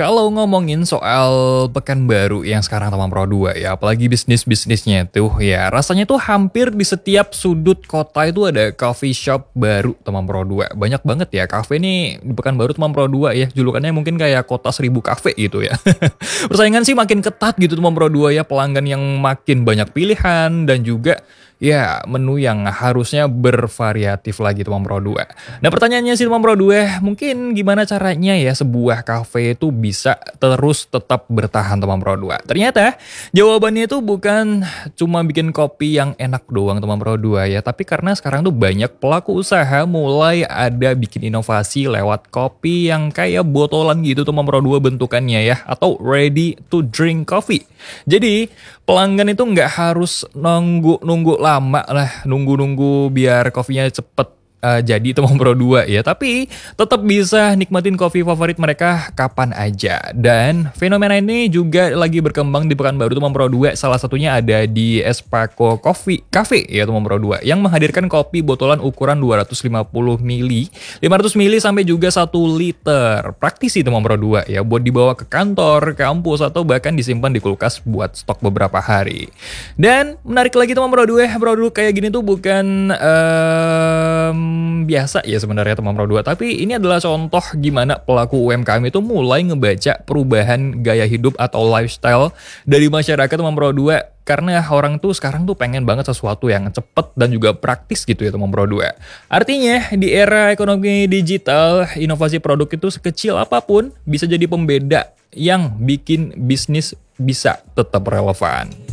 Kalau ngomongin soal Pekanbaru yang sekarang Taman Pro 2 ya, apalagi bisnis-bisnisnya tuh ya, rasanya tuh hampir di setiap sudut kota itu ada coffee shop baru Taman Pro 2. Banyak banget ya kafe nih di Pekanbaru Taman Pro 2 ya, julukannya mungkin kayak kota 1000 kafe gitu ya. Persaingan sih makin ketat gitu Taman Pro 2 ya, pelanggan yang makin banyak pilihan dan juga ya menu yang harusnya bervariatif lagi Taman Pro 2. Nah pertanyaannya sih Taman Pro 2, mungkin gimana caranya ya sebuah kafe itu bisa terus tetap bertahan Taman Pro 2? Ternyata jawabannya itu bukan cuma bikin kopi yang enak doang Taman Pro 2 ya, tapi karena sekarang tuh banyak pelaku usaha mulai ada bikin inovasi lewat kopi yang kayak botolan gitu Taman Pro 2 bentukannya ya, atau ready to drink coffee. Jadi pelanggan itu nggak harus nunggu lama lah, nunggu biar kopinya cepet jadi Taman Pro 2 ya, tapi tetap bisa nikmatin kopi favorit mereka kapan aja. Dan fenomena ini juga lagi berkembang di Pekanbaru Taman Pro 2, salah satunya ada di Espako Coffee Cafe ya Taman Pro 2 yang menghadirkan kopi botolan ukuran 250 ml, 500 ml sampai juga 1 liter. Praktisi Taman Pro 2 ya, buat dibawa ke kantor, kampus, atau bahkan disimpan di kulkas buat stok beberapa hari. Dan menarik lagi Taman Pro 2, produk kayak gini tuh bukan biasa ya sebenarnya Taman Pro 2, tapi ini adalah contoh gimana pelaku UMKM itu mulai ngebaca perubahan gaya hidup atau lifestyle dari masyarakat Taman Pro 2, karena orang tuh sekarang tuh pengen banget sesuatu yang cepet dan juga praktis gitu ya Taman Pro 2. Artinya di era ekonomi digital, inovasi produk itu sekecil apapun bisa jadi pembeda yang bikin bisnis bisa tetap relevan.